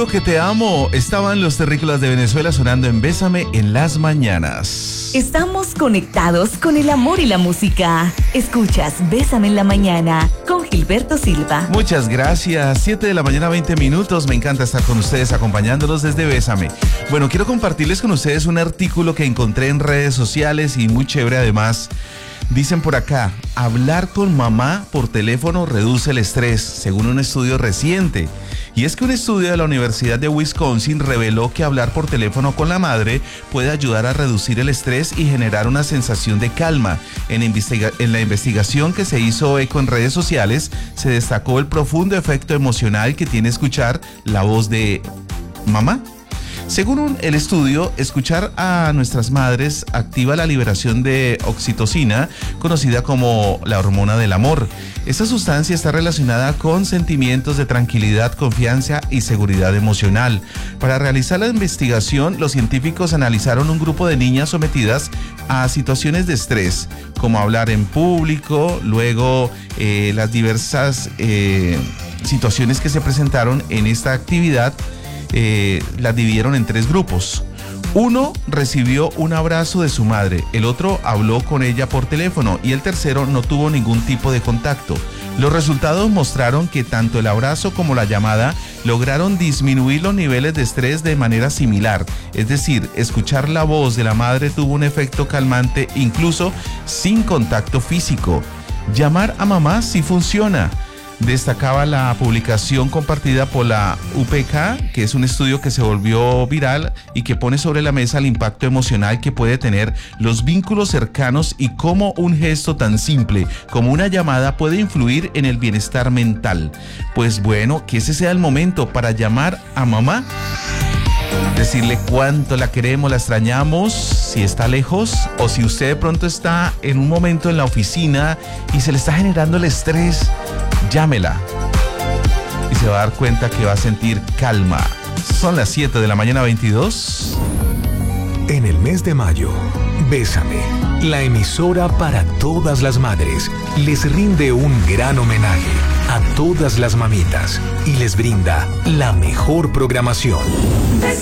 juro que te amo. Estaban los terrícolas de Venezuela sonando en Bésame en las mañanas. Estamos conectados con el amor y la música. Escuchas Bésame en la mañana con Gilberto Silva. Muchas gracias. 7 de la mañana, 20 minutos. Me encanta estar con ustedes acompañándolos desde Bésame. Bueno, quiero compartirles con ustedes un artículo que encontré en redes sociales y muy chévere además. Dicen por acá, hablar con mamá por teléfono reduce el estrés, según un estudio reciente. Y es que un estudio de la Universidad de Wisconsin reveló que hablar por teléfono con la madre puede ayudar a reducir el estrés y generar una sensación de calma. En la investigación que se hizo eco en redes sociales, se destacó el profundo efecto emocional que tiene escuchar la voz de mamá. Según el estudio, escuchar a nuestras madres activa la liberación de oxitocina, conocida como la hormona del amor. Esta sustancia está relacionada con sentimientos de tranquilidad, confianza y seguridad emocional. Para realizar la investigación, los científicos analizaron un grupo de niñas sometidas a situaciones de estrés, como hablar en público, luego las diversas situaciones que se presentaron en esta actividad. Las dividieron en 3 grupos. Uno recibió un abrazo de su madre, el otro habló con ella por teléfono y el tercero no tuvo ningún tipo de contacto. Los resultados mostraron que tanto el abrazo como la llamada lograron disminuir los niveles de estrés de manera similar. Es decir, escuchar la voz de la madre tuvo un efecto calmante incluso sin contacto físico. Llamar a mamá sí funciona. Destacaba la publicación compartida por la UPK, que es un estudio que se volvió viral y que pone sobre la mesa el impacto emocional que puede tener los vínculos cercanos y cómo un gesto tan simple como una llamada puede influir en el bienestar mental. Pues bueno, que ese sea el momento para llamar a mamá, decirle cuánto la queremos, la extrañamos, si está lejos o si usted de pronto está en un momento en la oficina y se le está generando el estrés. Llámela y se va a dar cuenta que va a sentir calma. Son las 7 de la mañana 22. En el mes de mayo, Bésame, la emisora para todas las madres, les rinde un gran homenaje a todas las mamitas y les brinda la mejor programación.